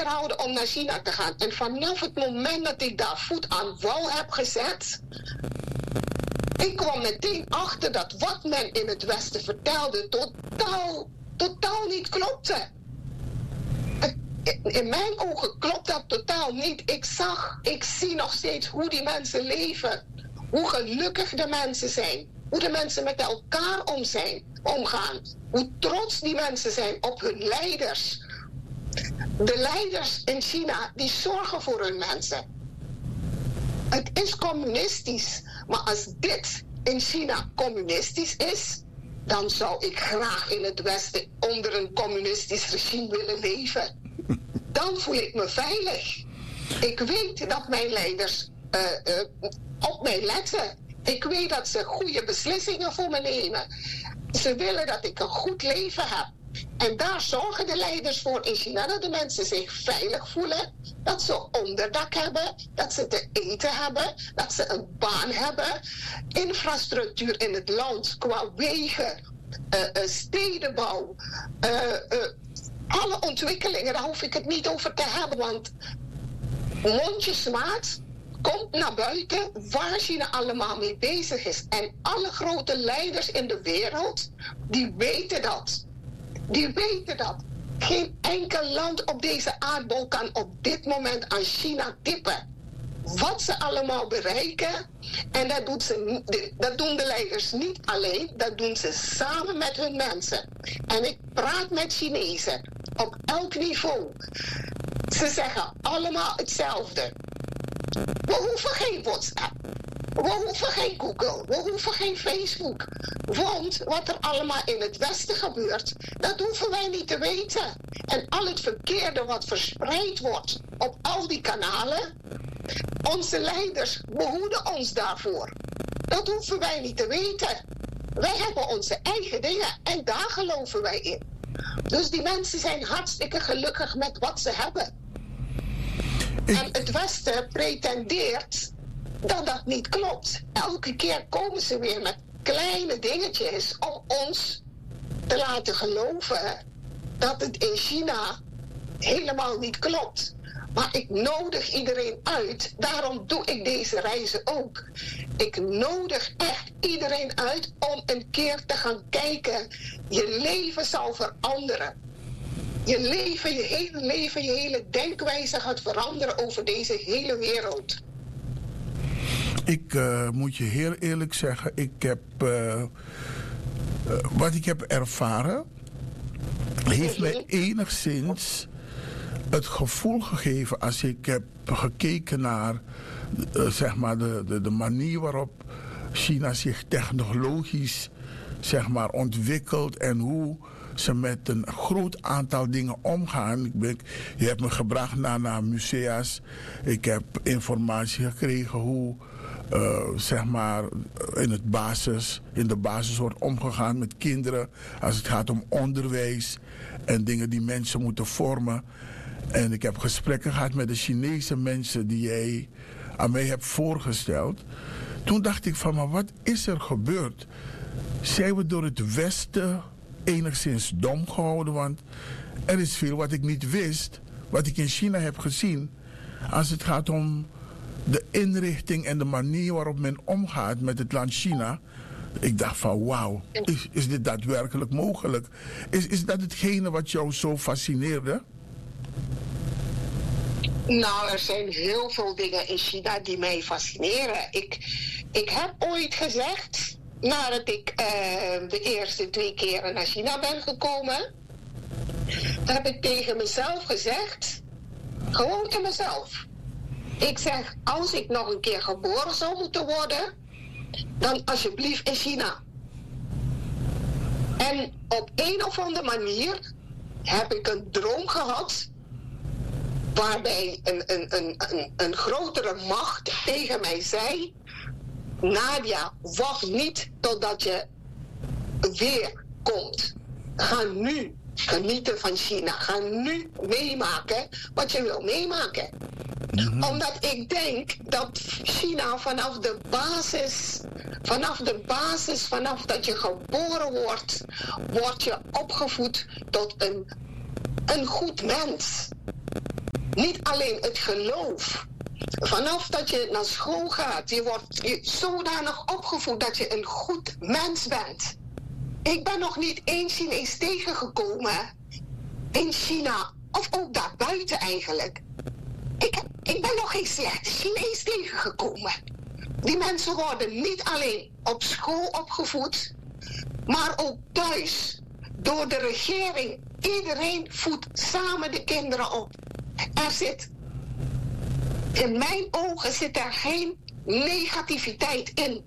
weerhouden om naar China te gaan. En vanaf het moment dat ik daar voet aan wal heb gezet, ik kwam meteen achter dat wat men in het Westen vertelde totaal niet klopte. In mijn ogen klopt dat totaal niet. Ik zie nog steeds hoe die mensen leven. Hoe gelukkig de mensen zijn. Hoe de mensen met elkaar omgaan. Hoe trots die mensen zijn op hun leiders. De leiders in China, die zorgen voor hun mensen. Het is communistisch. Maar als dit in China communistisch is, dan zou ik graag in het Westen onder een communistisch regime willen leven. Dan voel ik me veilig. Ik weet dat mijn leiders op mij letten. Ik weet dat ze goede beslissingen voor me nemen. Ze willen dat ik een goed leven heb. En daar zorgen de leiders voor in China dat de mensen zich veilig voelen. Dat ze onderdak hebben, dat ze te eten hebben, dat ze een baan hebben. Infrastructuur in het land qua wegen, stedenbouw, alle ontwikkelingen, daar hoef ik het niet over te hebben. Want mondjesmaat komt naar buiten waar China allemaal mee bezig is. En alle grote leiders in de wereld, die weten dat. Die weten dat. Geen enkel land op deze aardbol kan op dit moment aan China tippen. Wat ze allemaal bereiken. En dat doen de leiders niet alleen. Dat doen ze samen met hun mensen. En ik praat met Chinezen op elk niveau. Ze zeggen allemaal hetzelfde. We hoeven geen WhatsApp. We hoeven geen Google. We hoeven geen Facebook. Want wat er allemaal in het Westen gebeurt, dat hoeven wij niet te weten. En al het verkeerde wat verspreid wordt op al die kanalen, onze leiders behoeden ons daarvoor. Dat hoeven wij niet te weten. Wij hebben onze eigen dingen en daar geloven wij in. Dus die mensen zijn hartstikke gelukkig met wat ze hebben. En het Westen pretendeert dat dat niet klopt. Elke keer komen ze weer met kleine dingetjes om ons te laten geloven dat het in China helemaal niet klopt. Maar ik nodig iedereen uit. Daarom doe ik deze reizen ook. Ik nodig echt iedereen uit om een keer te gaan kijken. Je leven zal veranderen. Je leven, je hele leven, je hele denkwijze gaat veranderen over deze hele wereld. Ik moet je heel eerlijk zeggen, ik heb wat ik heb ervaren, heeft mij enigszins het gevoel gegeven als ik heb gekeken naar zeg maar de manier waarop China zich technologisch zeg maar ontwikkelt en hoe ze met een groot aantal dingen omgaan. Je hebt me gebracht naar musea's. Ik heb informatie gekregen hoe zeg maar in de basis wordt omgegaan met kinderen als het gaat om onderwijs en dingen die mensen moeten vormen. En ik heb gesprekken gehad met de Chinese mensen die jij aan mij hebt voorgesteld. Toen dacht ik van, maar wat is er gebeurd? Zijn we door het Westen enigszins dom gehouden? Want er is veel wat ik niet wist, wat ik in China heb gezien. Als het gaat om de inrichting en de manier waarop men omgaat met het land China. Ik dacht van wauw, is dit daadwerkelijk mogelijk? Is dat hetgene wat jou zo fascineerde? Nou, er zijn heel veel dingen in China die mij fascineren. Ik heb ooit gezegd, nadat ik de eerste 2 keren naar China ben gekomen, heb ik tegen mezelf gezegd, gewoon in mezelf. Ik zeg, als ik nog een keer geboren zou moeten worden, dan alsjeblieft in China. En op een of andere manier heb ik een droom gehad waarbij een grotere macht tegen mij zei, Nadia, wacht niet totdat je weer komt. Ga nu genieten van China. Ga nu meemaken wat je wil meemaken. Omdat ik denk dat China vanaf dat je geboren wordt, word je opgevoed tot een goed mens. Niet alleen het geloof. Vanaf dat je naar school gaat, je wordt zodanig opgevoed dat je een goed mens bent. Ik ben nog niet één Chinees tegengekomen in China, of ook daarbuiten eigenlijk. Ik ben nog geen slechte Chinees tegengekomen. Die mensen worden niet alleen op school opgevoed, maar ook thuis. Door de regering. Iedereen voedt samen de kinderen op. In mijn ogen zit er geen negativiteit in.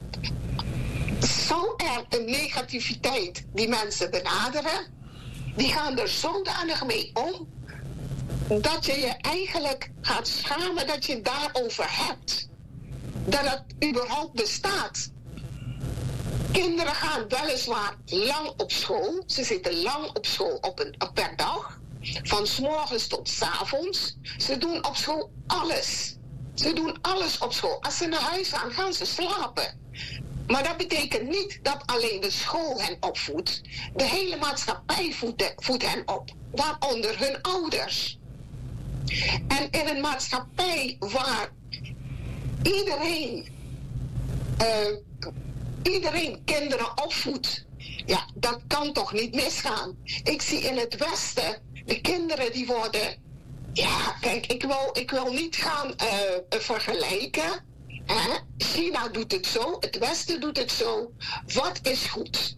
Zou er een negativiteit die mensen benaderen, die gaan er zodanig mee om, dat je je eigenlijk gaat schamen dat je het daarover hebt. Dat het überhaupt bestaat. Kinderen gaan weliswaar lang op school. Ze zitten lang op school per dag. Van 's morgens tot 's avonds. Ze doen op school alles. Ze doen alles op school. Als ze naar huis gaan, gaan ze slapen. Maar dat betekent niet dat alleen de school hen opvoedt. De hele maatschappij voedt hen op. Waaronder hun ouders. En in een maatschappij waar iedereen kinderen opvoedt, ja, dat kan toch niet misgaan. Ik zie in het Westen, de kinderen die worden, ja, kijk, ik wil niet gaan vergelijken. China doet het zo, het Westen doet het zo. Wat is goed?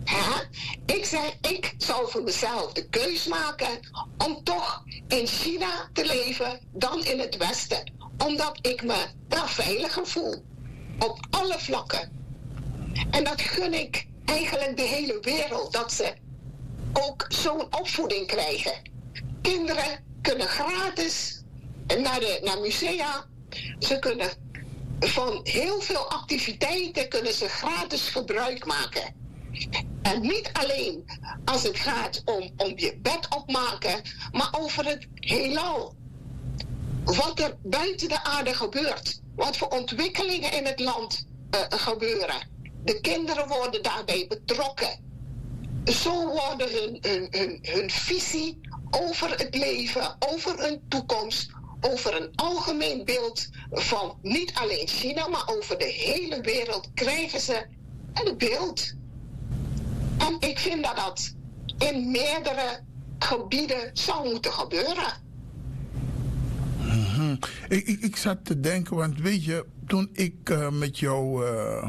Ik zou voor mezelf de keus maken om toch in China te leven dan in het Westen. Omdat ik me daar veiliger voel. Op alle vlakken. En dat gun ik eigenlijk de hele wereld. Dat ze ook zo'n opvoeding krijgen. Kinderen kunnen gratis naar musea. Ze kunnen van heel veel activiteiten kunnen ze gratis gebruik maken. En niet alleen als het gaat om je bed opmaken, maar over het heelal. Wat er buiten de aarde gebeurt. Wat voor ontwikkelingen in het land gebeuren. De kinderen worden daarbij betrokken. Zo worden hun visie over het leven, over hun toekomst, over een algemeen beeld van niet alleen China, maar over de hele wereld krijgen ze een beeld. En ik vind dat dat in meerdere gebieden zou moeten gebeuren. Mm-hmm. Ik zat te denken, want weet je, toen ik met jou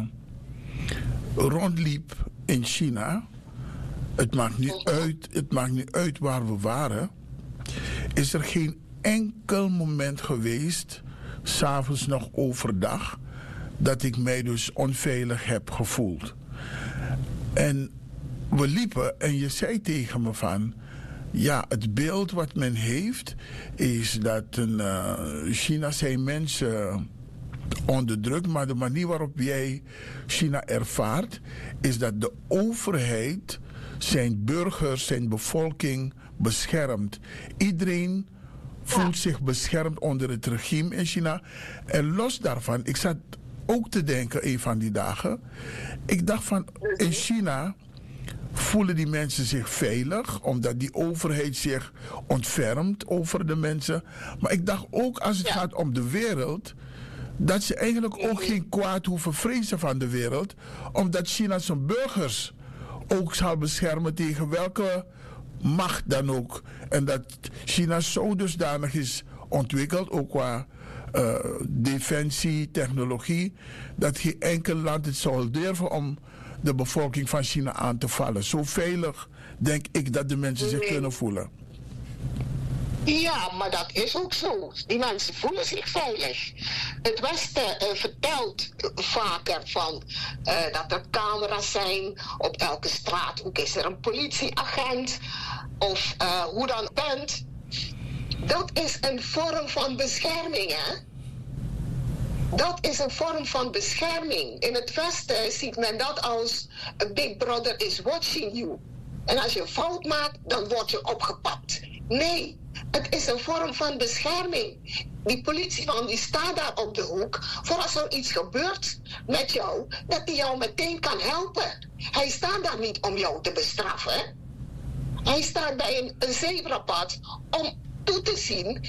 rondliep in China, het maakt niet uit waar we waren, is er geen enkel moment geweest, 's avonds nog overdag, dat ik mij dus onveilig heb gevoeld. En we liepen en je zei tegen me van, ja, het beeld wat men heeft is dat in China zijn mensen onderdrukt, maar de manier waarop jij China ervaart is dat de overheid zijn burgers, zijn bevolking beschermt. Iedereen voelt zich beschermd onder het regime in China. En los daarvan, ik zat ook te denken een van die dagen, ik dacht van, in China voelen die mensen zich veilig, omdat die overheid zich ontfermt over de mensen. Maar ik dacht ook, als het gaat om de wereld, dat ze eigenlijk ook geen kwaad hoeven vrezen van de wereld, omdat China zijn burgers ook zal beschermen tegen welke macht dan ook. En dat China zo dusdanig is ontwikkeld, ook qua defensie, technologie, dat geen enkel land het zal durven om de bevolking van China aan te vallen. Zo veilig denk ik dat de mensen zich kunnen voelen. Ja, maar dat is ook zo. Die mensen voelen zich veilig. Het Westen vertelt vaker van dat er camera's zijn. Op elke straathoek is er een politieagent. Of hoe dan bent. Dat is een vorm van bescherming, hè? Dat is een vorm van bescherming. In het Westen ziet men dat als a big brother is watching you. En als je een fout maakt, dan word je opgepakt. Nee, het is een vorm van bescherming. Die politieman die staat daar op de hoek voor als er iets gebeurt met jou, dat hij jou meteen kan helpen. Hij staat daar niet om jou te bestraffen. Hij staat bij een zebrapad om toe te zien